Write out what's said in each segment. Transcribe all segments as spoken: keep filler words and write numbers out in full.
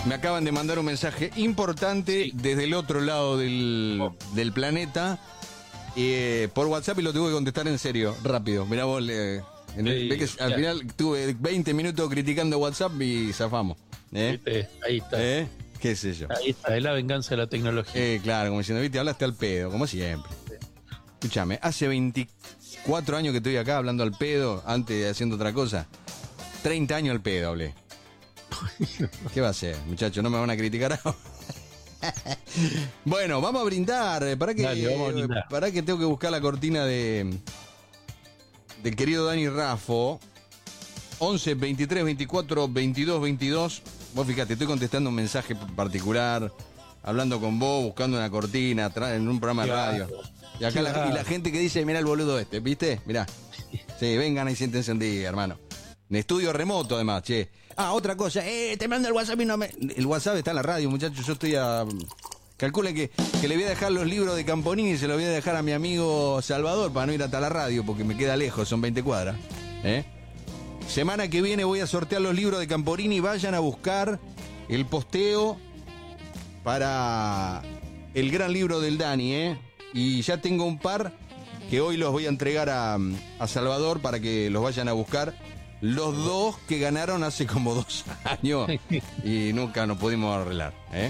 Me acaban de mandar un mensaje importante sí. desde el otro lado del, oh. del planeta eh, por WhatsApp y lo tuve que contestar en serio, rápido. Mirá vos, eh, en el, sí, ve que al ya. final tuve veinte minutos criticando WhatsApp y zafamos. ¿eh? ¿Viste? Ahí está. ¿Eh? ¿Qué sé yo? Ahí está, es la venganza de la tecnología. Eh, claro, como diciendo, viste, hablaste al pedo, como siempre. Sí. Escúchame, hace veinticuatro años que estoy acá hablando al pedo, antes de haciendo otra cosa. treinta años al pedo hablé. ¿Qué va a ser, muchachos? ¿No me van a criticar ahora? Bueno, vamos a brindar. ¿Para que, Dale, vamos a brindar. Para que tengo que buscar la cortina de del querido Dani Raffo. once, veintitrés, veinticuatro, veintidós, veintidós. Vos fíjate, estoy contestando un mensaje particular, hablando con vos, buscando una cortina en un programa de radio. Y acá la, y la gente que dice, mirá el boludo este, ¿viste? Mirá. Sí, vengan y siéntense un día, hermano. En estudio remoto, además, che. Ah, otra cosa, eh, te mando el WhatsApp y no me... El WhatsApp está en la radio, muchachos, yo estoy a... Calculen que, que le voy a dejar los libros de Camponini y se los voy a dejar a mi amigo Salvador para no ir hasta la radio, porque me queda lejos, son veinte cuadras. ¿eh? Semana que viene voy a sortear los libros de Camponini, vayan a buscar el posteo para el gran libro del Dani, ¿eh? Y ya tengo un par que hoy los voy a entregar a, a Salvador para que los vayan a buscar. Los dos que ganaron hace como dos años y nunca nos pudimos arreglar. ¿eh?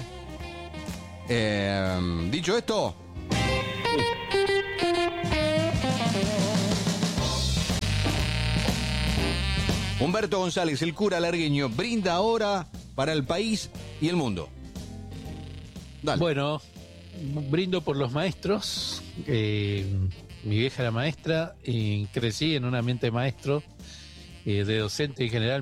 Eh, dicho esto, Humberto González, el cura largueño, brinda ahora para el país y el mundo. Dale. Bueno, brindo por los maestros. Eh, mi vieja era maestra y crecí en un ambiente maestro. Eh, de docente en general,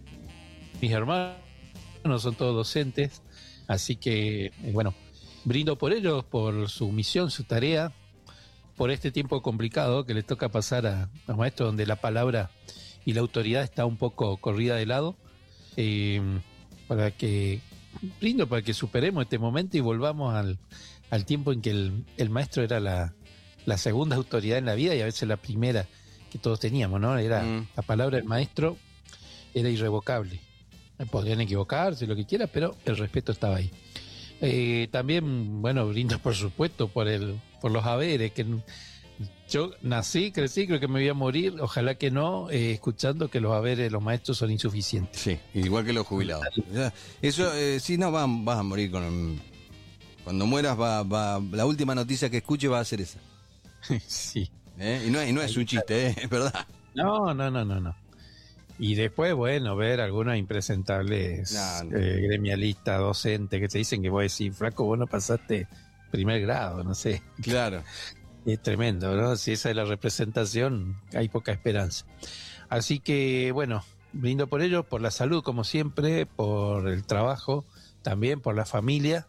mis hermanos son todos docentes, así que, eh, bueno, brindo por ellos, por su misión, su tarea, por este tiempo complicado que les toca pasar a los maestros, donde la palabra y la autoridad está un poco corrida de lado, eh, para que, brindo para que superemos este momento y volvamos al, al tiempo en que el, el maestro era la, la segunda autoridad en la vida y a veces la primera que todos teníamos, ¿no? Era mm. la palabra del maestro era irrevocable. Podrían equivocarse, lo que quiera, pero el respeto estaba ahí. Eh, también, bueno, brindo por supuesto por el, por los haberes, que yo nací, crecí, creo que me voy a morir, ojalá que no, eh, escuchando que los haberes de los maestros son insuficientes. Sí, igual que los jubilados. Eso, eh, sí, no, vas, vas a morir con... Cuando mueras, va, va, la última noticia que escuche va a ser esa. Sí. ¿Eh? Y no, y no es un chiste, ¿eh? Es verdad. No, no, no, no, no. Y después, bueno, ver algunos impresentables no, no. Eh, gremialistas, docentes, que te dicen que vos decís, flaco, vos no pasaste primer grado, no sé. Claro. Es tremendo, ¿no? Si esa es la representación, hay poca esperanza. Así que, bueno, brindo por ello, por la salud, como siempre, por el trabajo, también por la familia,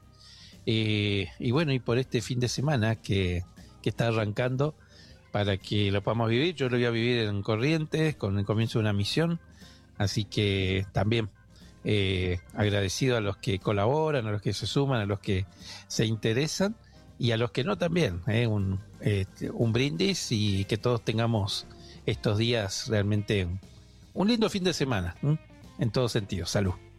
eh, y bueno, y por este fin de semana que, que está arrancando, para que lo podamos vivir. Yo lo voy a vivir en Corrientes, con el comienzo de una misión, así que también eh, agradecido a los que colaboran, a los que se suman, a los que se interesan, y a los que no también, eh, un, eh, un brindis y que todos tengamos estos días realmente un, un lindo fin de semana, ¿eh? En todo sentido. Salud.